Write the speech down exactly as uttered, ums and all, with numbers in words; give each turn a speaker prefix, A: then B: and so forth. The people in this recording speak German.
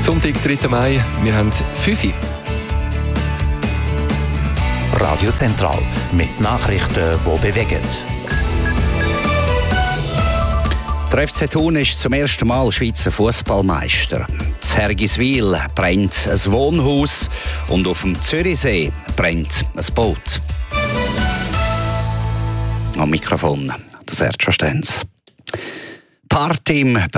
A: Sonntag, dritter Mai, wir haben fünf Uhr.
B: Radio Zentral mit Nachrichten, die bewegen.
C: Der F C Thun ist zum ersten Mal Schweizer Fußballmeister. In Hergiswil brennt ein Wohnhaus und auf dem Zürichsee brennt ein Boot. Am Mikrofon das Erdschau Stenz. Party im